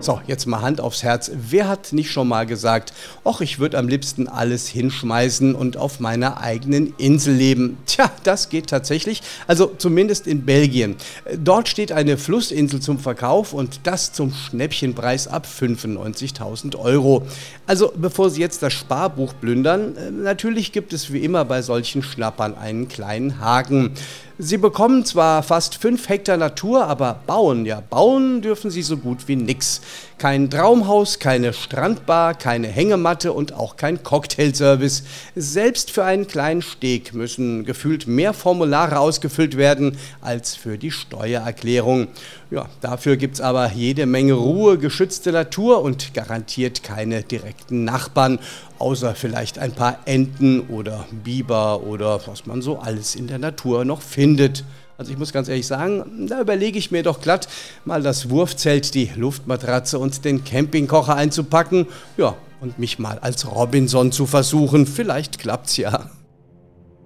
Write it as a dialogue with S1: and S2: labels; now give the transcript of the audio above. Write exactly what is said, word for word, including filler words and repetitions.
S1: So, jetzt mal Hand aufs Herz. Wer hat nicht schon mal gesagt, ach, ich würde am liebsten alles hinschmeißen und auf meiner eigenen Insel leben? Tja, das geht tatsächlich, also zumindest in Belgien. Dort steht eine Flussinsel zum Verkauf und das zum Schnäppchenpreis ab fünfundneunzigtausend Euro. Also bevor Sie jetzt das Sparbuch plündern, natürlich gibt es wie immer bei solchen Schnappern einen kleinen Haken. Sie bekommen zwar fast fünf Hektar Natur, aber bauen, ja, bauen dürfen sie so gut wie nix. Kein Traumhaus, keine Strandbar, keine Hängematte und auch kein Cocktailservice. Selbst für einen kleinen Steg müssen gefühlt mehr Formulare ausgefüllt werden als für die Steuererklärung. Ja, dafür gibt's aber jede Menge Ruhe, geschützte Natur und garantiert keine direkten Nachbarn, außer vielleicht ein paar Enten oder Biber oder was man so alles in der Natur noch findet. Also ich muss ganz ehrlich sagen, da überlege ich mir doch glatt, mal das Wurfzelt, die Luftmatratze und den Campingkocher einzupacken, ja, und mich mal als Robinson zu versuchen. Vielleicht klappt's ja.